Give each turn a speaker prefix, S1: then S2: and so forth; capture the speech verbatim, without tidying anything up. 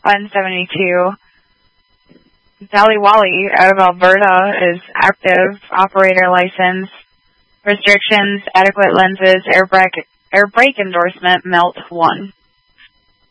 S1: one seventy-two. Dally Wally out of Alberta is active. Operator license. Restrictions, adequate lenses, air brake, air brake endorsement, melt one.